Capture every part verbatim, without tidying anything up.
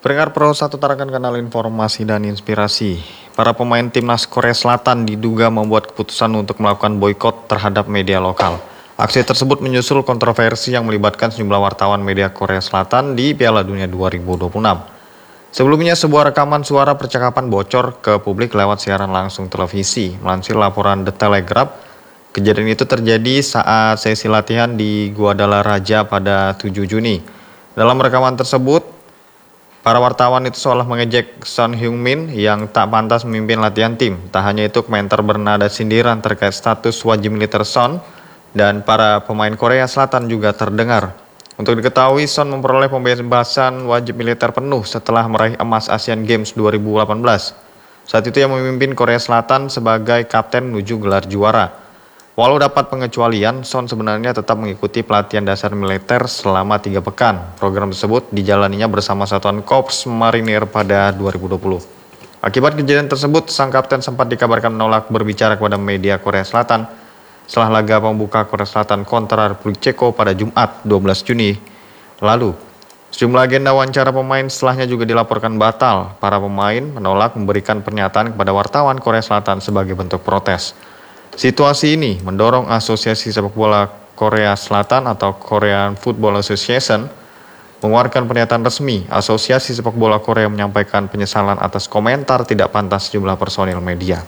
Pendengar Pro satu tarakan kanal informasi dan inspirasi. Para pemain timnas Korea Selatan diduga membuat keputusan untuk melakukan boikot terhadap media lokal. Aksi tersebut menyusul kontroversi yang melibatkan sejumlah wartawan media Korea Selatan di Piala Dunia dua ribu dua puluh enam. Sebelumnya, sebuah rekaman suara percakapan bocor ke publik lewat siaran langsung televisi. Melansir laporan The Telegraph, kejadian itu terjadi saat sesi latihan di Guadalajara pada tujuh Juni. Dalam rekaman tersebut, para wartawan itu seolah mengejek Son Heung-min yang tak pantas memimpin latihan tim. Tak hanya itu, komentar bernada sindiran terkait status wajib militer Son dan para pemain Korea Selatan juga terdengar. Untuk diketahui, Son memperoleh pembebasan wajib militer penuh setelah meraih emas Asian Games dua ribu delapan belas. Saat itu ia memimpin Korea Selatan sebagai kapten menuju gelar juara. Walau dapat pengecualian, Son sebenarnya tetap mengikuti pelatihan dasar militer selama tiga pekan. Program tersebut dijalaninya bersama Satuan Korps Marinir pada dua ribu dua puluh. Akibat kejadian tersebut, sang kapten sempat dikabarkan menolak berbicara kepada media Korea Selatan setelah laga pembuka Korea Selatan kontra Republik Ceko pada Jumat dua belas Juni lalu. Sejumlah agenda wawancara pemain setelahnya juga dilaporkan batal. Para pemain menolak memberikan pernyataan kepada wartawan Korea Selatan sebagai bentuk protes. Situasi ini mendorong Asosiasi Sepak Bola Korea Selatan atau Korean Football Association mengeluarkan pernyataan resmi. Asosiasi Sepak Bola Korea menyampaikan penyesalan atas komentar tidak pantas sejumlah personil media.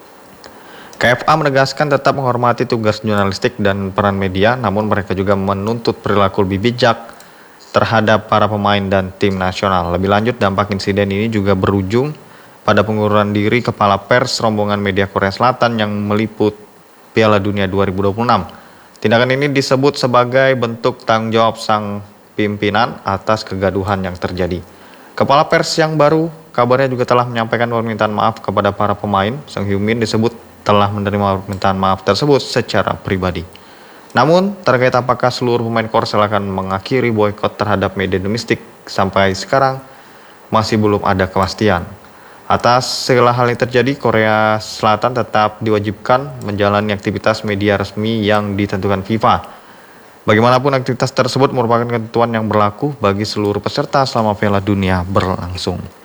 K F A menegaskan tetap menghormati tugas jurnalistik dan peran media, namun mereka juga menuntut perilaku lebih bijak terhadap para pemain dan tim nasional. Lebih lanjut, dampak insiden ini juga berujung pada pengunduran diri kepala pers rombongan media Korea Selatan yang meliput Piala Dunia dua ribu dua puluh enam. Tindakan ini disebut sebagai bentuk tanggung jawab sang pimpinan atas kegaduhan yang terjadi. Kepala pers yang baru kabarnya juga telah menyampaikan permintaan maaf kepada para pemain. Son Heung-min disebut telah menerima permintaan maaf tersebut secara pribadi. Namun, terkait apakah seluruh pemain Korsel akan mengakhiri boikot terhadap media domestik, sampai sekarang masih belum ada kepastian. Atas segala hal yang terjadi, Korea Selatan tetap diwajibkan menjalani aktivitas media resmi yang ditentukan FIFA. Bagaimanapun, aktivitas tersebut merupakan ketentuan yang berlaku bagi seluruh peserta selama Piala Dunia berlangsung.